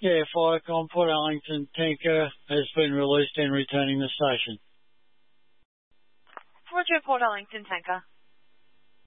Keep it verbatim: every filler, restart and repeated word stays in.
Yeah, Firecom, Port Ellington tanker has been released and returning the station. Roger, Port Ellington tanker.